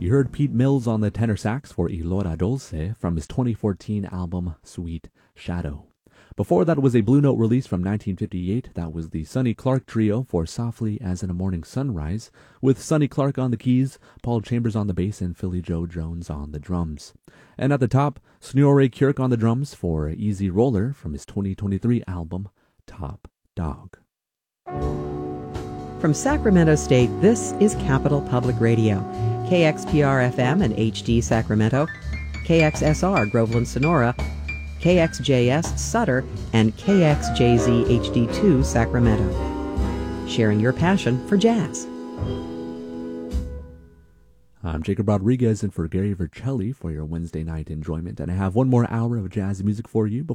You heard Pete Mills on the tenor sax for Ilora Dulce from his 2014 album Sweet Shadow. Before that was a Blue Note release from 1958. That was the Sonny Clark Trio for Softly as in a Morning Sunrise, with Sonny Clark on the keys, Paul Chambers on the bass, and Philly Joe Jones on the drums. And at the top, Snorre Kjörk on the drums for Easy Roller from his 2023 album Top Dog. From Sacramento State, this is Capital Public Radio, KXPR-FM and HD Sacramento, KXSR Groveland Sonora, KXJS Sutter, and KXJZ HD2 Sacramento. Sharing your passion for jazz. I'm Jacob Rodriguez in for Gary Vercelli for your Wednesday night enjoyment, and I have one more hour of jazz music for you before